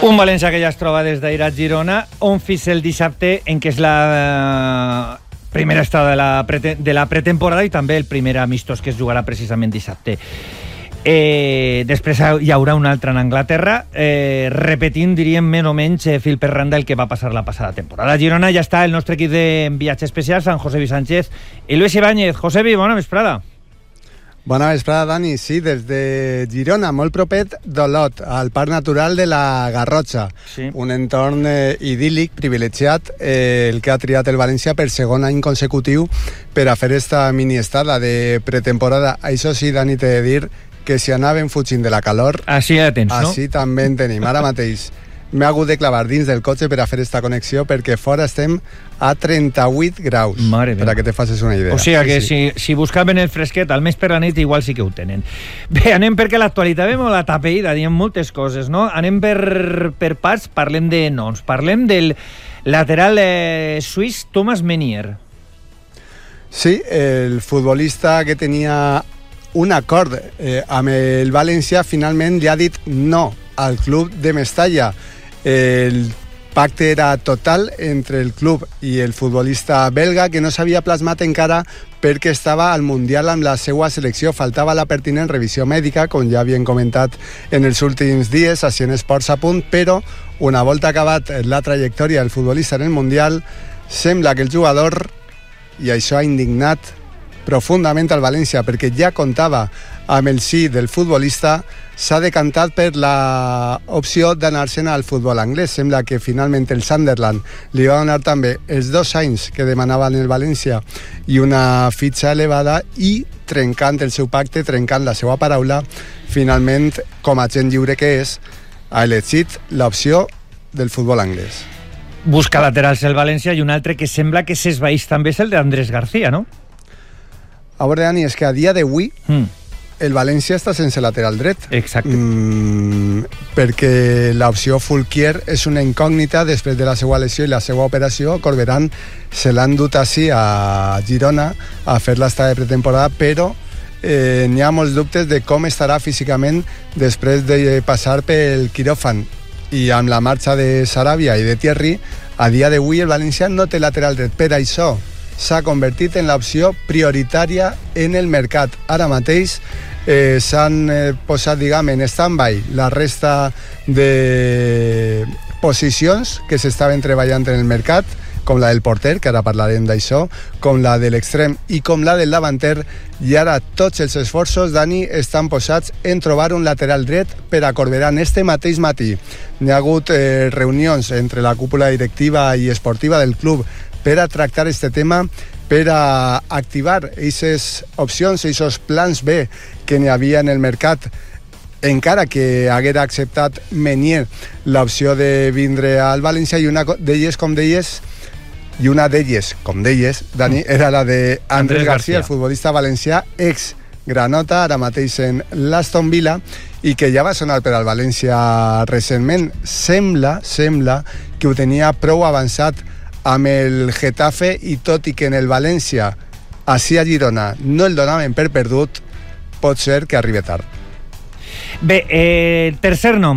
Un València que ja es troba des d'ahir a Girona, on fins el dissabte, en què és la primera estada de la pretemporada i també el primer amistós que es jugarà precisament dissabte. Després hi haurà un altre en Anglaterra, repetint, diríem, més o menys fil per randa el que va passar la passada temporada. A Girona ja està el nostre equip de viatge especial, Sant Josebi Sánchez i Luis Ibáñez. Josebi, bona vesprada. Bona vesprada, Dani. Sí, des de Girona, molt propet d'Olot, al Parc Natural de la Garrotxa. Sí. Un entorn idíl·lic, privilegiat, el que ha triat el València per segon any consecutiu per a fer esta miniestada de pretemporada. Això sí, Dani, t'he de dir que si anàvem fugint de la calor... Així ja tens, no? Així també en tenim. Ara mateix m'he hagut de clavar dins del cotxe per a fer esta connexió perquè fora estem a 38 graus. Mare per a que te facis una idea. O sigui que si buscaven el fresquet almenys per la nit igual sí que ho tenen. Bé, anem perquè l'actualitat ve molt atapeïda, diem moltes coses, no? Anem per parts, parlem de noms. Parlem del lateral suís Thomas Meunier. Sí, el futbolista que tenia un acord amb el València finalment li ha dit no al club de Mestalla. El pacte era total entre el club i el futbolista belga, que no s'havia plasmat encara perquè estava al Mundial amb la seva selecció. Faltava la pertinent revisió mèdica, com ja havien comentat en els últims dies a Cien Esports a punt, però una volta acabat la trajectòria del futbolista en el Mundial, sembla que el jugador, i això ha indignat profundament al València perquè ja comptava amb el sí del futbolista, s'ha decantat per l'opció d'anar-se'n al futbol anglès. Sembla que finalment el Sunderland li va donar també els 2 anys que demanaven el València i una fitxa elevada, i trencant el seu pacte, trencant la seva paraula, finalment, com a agent lliure que és, ha elegit l'opció del futbol anglès. Busca laterals el València, i un altre que sembla que s'esvaeix també és el d'Andrés García, no? A veure, Dani, és que a dia d'avui el València està sense lateral dret. Exacte. Perquè l'opció Fulquier és una incògnita després de la seva lesió i la seva operació. Corberán se l'han dut així a Girona a fer l'estada de pretemporada, però n'hi ha molts dubtes de com estarà físicament després de passar pel quiròfan. I amb la marxa de Sarabia i de Thierry, a dia d'avui el València no té lateral dret. Per això s'ha convertit en l'opció prioritària en el mercat. Ara mateix s'han posat, diguem, en stand-by la resta de posicions que s'estaven treballant en el mercat, com la del porter, que ara parlarem d'això, com la de l'extrem i com la del davanter, i ara tots els esforços, Dani, estan posats en trobar un lateral dret per a Corberán. Este mateix matí n'hi ha hagut reunions entre la cúpula directiva i esportiva del club per a tractar este tema, per a activar aquestes opcions, aquests plans B que n'hi havia en el mercat, encara que haguera acceptat Meunier l'opció de vindre al València, i una d'elles, com deies, Dani, era la d'Andrés García, el futbolista valencià, ex-granota, ara mateix en l'Aston Villa, i que ja va sonar per al València recentment. Sembla que ho tenia prou avançat amb el Getafe, i tot i que en el València, així a Girona, no el donaven per perdut, pot ser que arribi tard. Bé, tercer nom.